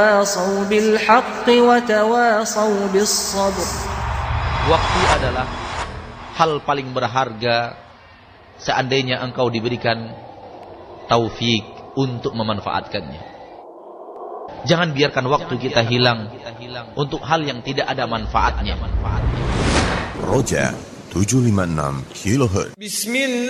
Waktu adalah hal paling berharga seandainya engkau diberikan taufik untuk memanfaatkannya. Jangan biarkan waktu kita hilang untuk hal yang tidak ada manfaatnya. Roja 756 kHz.